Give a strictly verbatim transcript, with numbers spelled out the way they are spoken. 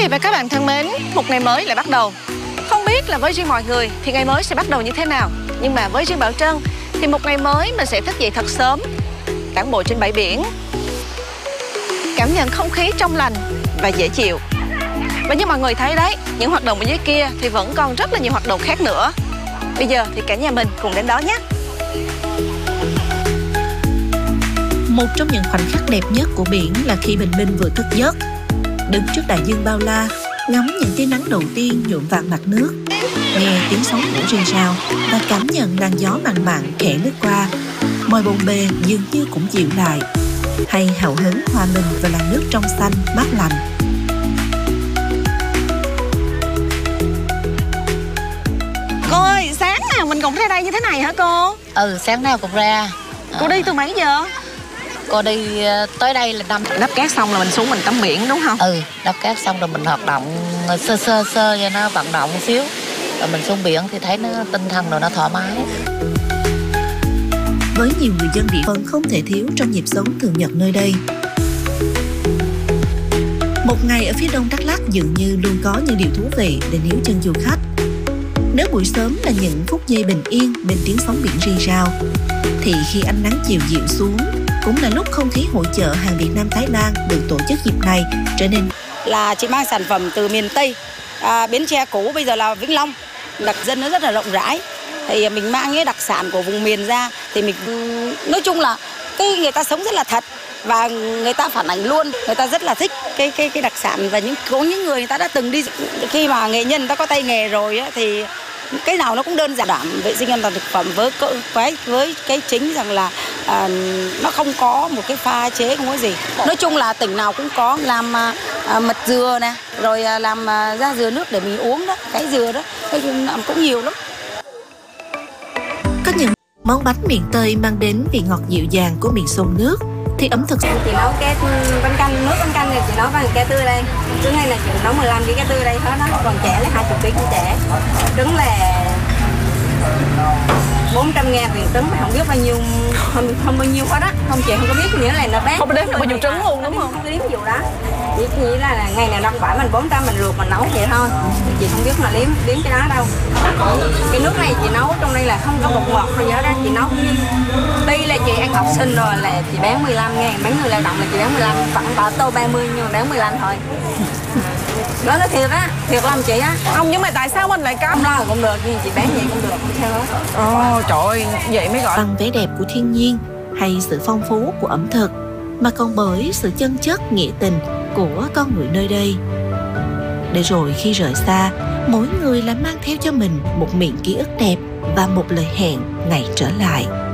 và các bạn thân mến, một ngày mới lại bắt đầu. Không biết là với riêng mọi người thì ngày mới sẽ bắt đầu như thế nào, nhưng mà với riêng Bảo Trân thì một ngày mới mình sẽ thức dậy thật sớm, tản bộ trên bãi biển, cảm nhận không khí trong lành và dễ chịu. Và như mọi người thấy đấy, những hoạt động ở dưới kia thì vẫn còn rất là nhiều hoạt động khác nữa. Bây giờ thì cả nhà mình cùng đến đó nhé. Một trong những khoảnh khắc đẹp nhất của biển là khi bình minh vừa thức giấc, đứng trước đại dương bao la, ngắm những tia nắng đầu tiên nhuộm vàng mặt nước, nghe tiếng sóng vỗ rì rào và cảm nhận làn gió mặn mặn khẽ lướt qua. Mọi bộn bề dường như cũng dịu lại, hay hào hứng hòa mình vào làn nước trong xanh mát lành. Cô ơi, sáng nào mình cũng ra đây như thế này hả cô? Ừ, sáng nào cũng ra. Cô đi từ mấy giờ? Cô đi tới đây là năm. Đắp cát xong là mình xuống mình tắm biển đúng không? Ừ, đắp cát xong rồi mình hoạt động sơ sơ sơ cho nó vận động một xíu. Rồi mình xuống biển thì thấy nó tinh thần rồi nó thoải mái. Với nhiều người dân địa phương không thể thiếu trong nhịp sống thường nhật nơi đây. Một ngày ở phía đông Đắk Lắk dường như luôn có những điều thú vị để níu chân du khách. Nếu buổi sớm là những phút giây bình yên bên tiếng sóng biển rì rào, thì khi ánh nắng chiều dịu xuống cũng là lúc không khí hội chợ hàng Việt Nam Thái Lan được tổ chức dịp này trở nên là chị mang sản phẩm từ miền Tây, à, Bến Tre cũ bây giờ là Vĩnh Long, đặc dân nó rất là rộng rãi. Thì mình mang cái đặc sản của vùng miền ra thì mình nói chung là cái người ta sống rất là thật và người ta phản ảnh luôn, người ta rất là thích cái cái cái đặc sản. Và những có những người người ta đã từng đi, khi mà nghệ nhân người ta có tay nghề rồi á, thì cái nào nó cũng đơn giản, đảm vệ sinh an toàn thực phẩm với với với cái chính rằng là à, nó không có một cái pha chế, không có gì. Nói chung là tỉnh nào cũng có làm à, mật dừa nè, rồi à, làm à, ra dừa nước để mình uống đó, cái dừa đó, cái cũng nhiều lắm. có những món bánh miền Tây mang đến vị ngọt dịu dàng của miền sông nước, thì ẩm thực chị nấu cái bánh canh, nước bánh canh này chị nấu bằng ke tươi đây. Trứng này là chị nấu mười lăm cái ke tươi đây hết đó. Còn chẻ là hai mươi ký của chẻ. Trứng là bốn trăm ngàn tiền trứng, mà không biết bao nhiêu, không, không bao nhiêu hết á. Không, chị không có biết, nghĩa là nó bán. Không đếm được bao nhiêu trứng luôn đúng không? Không có đếm nhiều đó. Chỉ nghĩ là, là ngày nào đông bả mình bốn trăm mình luộc mình nấu vậy thôi. Chị không biết mà đếm đếm cái đó đâu. Cái nước này chị nấu trong đây là không có bột ngọt hay gì đó, chị nấu tuy là chị ăn học sinh rồi là chị bán mười lăm ngàn, bán người lao động là chị bán mười lăm, vẫn bảo tô ba mươi nhưng mà bán mười lăm thôi. Đó là thiệt á, thiệt lắm chị á. Không, nhưng mà tại sao mình lại có? Không lo cũng được, nhưng chị bán vậy cũng được, không sao hết. Ồ, trời ơi, vậy mới gọi bằng vẻ đẹp của thiên nhiên hay sự phong phú của ẩm thực, mà còn bởi sự chân chất nghĩa tình của con người nơi đây. Để rồi khi rời xa, mỗi người lại mang theo cho mình một miệng ký ức đẹp và một lời hẹn ngày trở lại.